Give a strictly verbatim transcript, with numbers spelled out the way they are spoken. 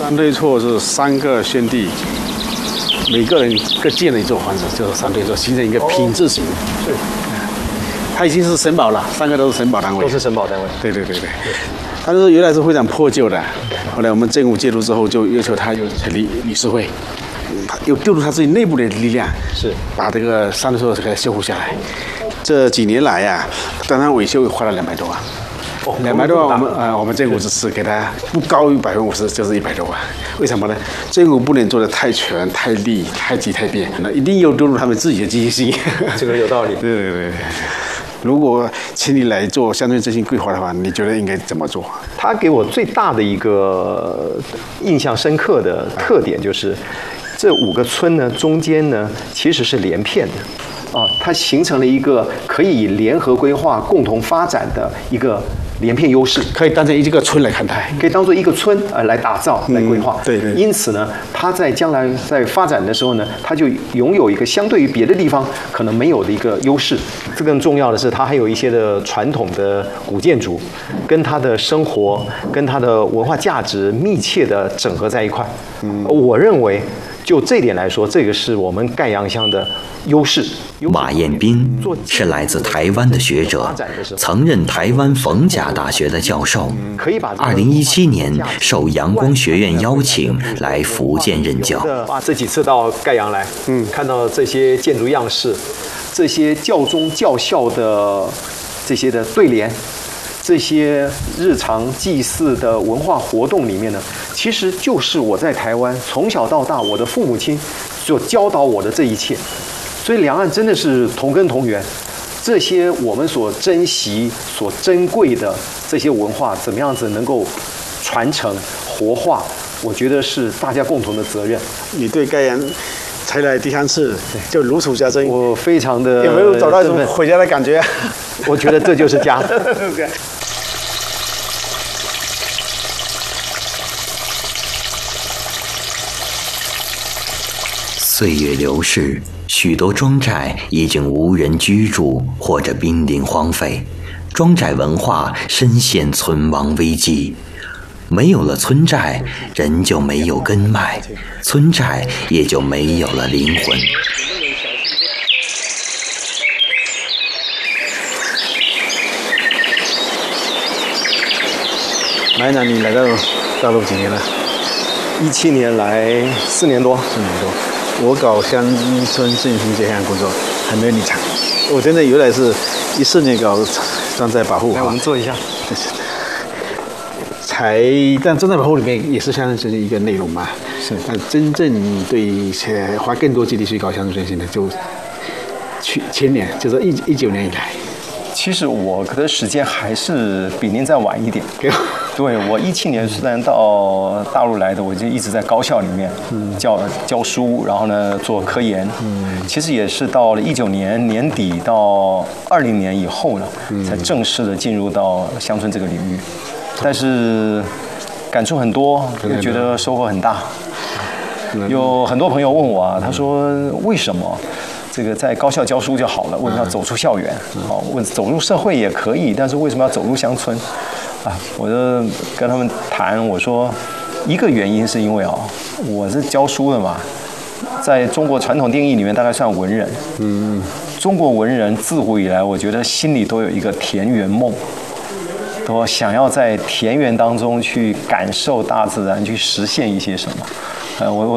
三对厝是三个兄弟，每个人各建了一座房子，就是三对厝，形成一个品质型。 是。 它已经是省保了，三个都是省保单位。 都是省保单位。 对对对对。它是原来是非常破旧的，后来我们政府介入之后，就要求他又成立理事会，又丢入他自己内部的力量， 是把这个三对厝给它修复下来。这几年来呀、啊，单单维修花了两百多万。两百多万，我们啊、呃，我们政府只是给他不高于百分之五十，就是一百多万。为什么呢？政府不能做的太全、太利、太急、太变，那一定要丢入他们自己的积极性。 这个有道理。 对对对对。如果请你来做乡村振兴规划的话，你觉得应该怎么做？ 他给我最大的一个印象深刻的特点就是，这五个村呢中间呢其实是连片的。啊，它形成了一个可以联合规划、共同发展的一个连片优势， 可以当成一个村来看待， 可以当做一个村呃来打造、来规划。 嗯、对对。 因此呢，它在将来在发展的时候呢，它就拥有一个相对于别的地方可能没有的一个优势。这更重要的是，它还有一些的传统的古建筑，跟它的生活、跟它的文化价值密切的整合在一块。嗯，我认为就这点来说，这个是我们盖阳乡的优势。 马彦斌是来自台湾的学者，曾任台湾逢甲大学的教授。二零一七年受阳光学院邀请来福建任教。 啊，这几次到盖阳来，嗯，看到这些建筑样式，这些教宗教校的这些的对联，这些日常祭祀的文化活动里面呢，其实就是我在台湾从小到大，我的父母亲所教导我的这一切。所以两岸真的是同根同源，这些我们所珍惜、所珍贵的这些文化，怎么样子能够传承、活化？我觉得是大家共同的责任。 你对盖阳才来第三次，就如数家珍。 我非常的有没有找到一种回家的感觉？ 我觉得这就是家。 岁月流逝，许多庄寨已经无人居住或者濒临荒废，庄寨文化深陷存亡危机。没有了村寨，人就没有根脉，村寨也就没有了灵魂。 马院长，你来到大陆几年了？ 一七年来四年多， 四年多。我搞乡村振兴这项工作还没有你长，我真的原来是一四年搞庄寨保护。 来，我们坐一下。 才，但庄寨保护里面也是乡村振兴一个内容嘛。 是。 但真正对一些花更多精力去搞乡村振兴的，就去前年，就是一一九年以来。 其实我的时间还是比您再晚一点。对，我一七年虽然到大陆来的，我就一直在高校里面教教书，然后呢做科研。嗯，其实也是到了一九年年底到二零年以后呢，才正式的进入到乡村这个领域。但是感触很多，又觉得收获很大。有很多朋友问我啊，他说为什么？这个在高校教书就好了，为什么要走出校园？好，问走入社会也可以，但是为什么要走入乡村？啊，我就跟他们谈，我说一个原因是因为啊，我是教书的嘛，在中国传统定义里面大概算文人。嗯，中国文人自古以来，我觉得心里都有一个田园梦，都想要在田园当中去感受大自然，去实现一些什么。呃，我我。